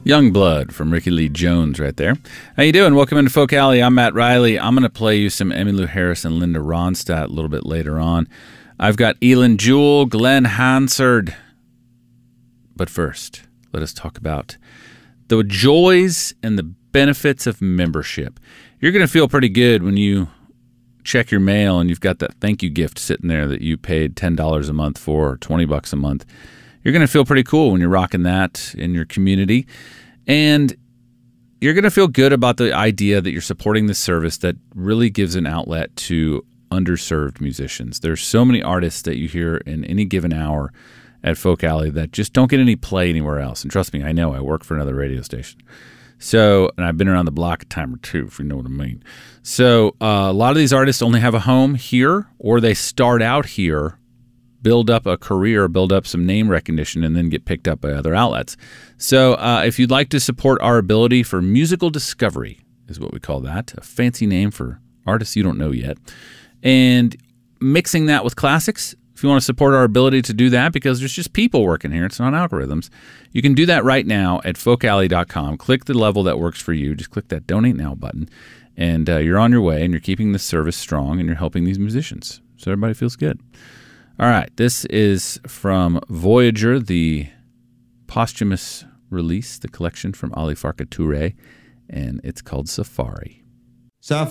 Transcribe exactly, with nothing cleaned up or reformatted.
Youngblood from Ricky Lee Jones right there. How you doing? Welcome into Folk Alley. I'm Matt Riley. I'm going to play you some Emmylou Harris and Linda Ronstadt a little bit later on. I've got Elin Jewell, Glenn Hansard. But first, let us talk about the joys and the benefits of membership. You're going to feel pretty good when you check your mail and you've got that thank you gift sitting there that you paid ten dollars a month for, or twenty bucks a month. You're going to feel pretty cool when you're rocking that in your community. And you're going to feel good about the idea that you're supporting this service that really gives an outlet to underserved musicians. There's so many artists that you hear in any given hour at Folk Alley that just don't get any play anywhere else. And trust me, I know. I work for another radio station. So, and I've been around the block a time or two, if you know what I mean. So, uh, a lot of these artists only have a home here, or they start out here, build up a career, build up some name recognition, and then get picked up by other outlets. So uh, if you'd like to support our ability for musical discovery, is what we call that, a fancy name for artists you don't know yet, and mixing that with classics, if you want to support our ability to do that, because there's just people working here, it's not algorithms, you can do that right now at folk alley dot com. Click the level that works for you. Just click that Donate Now button, and uh, you're on your way, and you're keeping the service strong, and you're helping these musicians, so everybody feels good. All right, this is from Voyager, the posthumous release, the collection from Ali Farka Touré, and it's called Safari. Safari.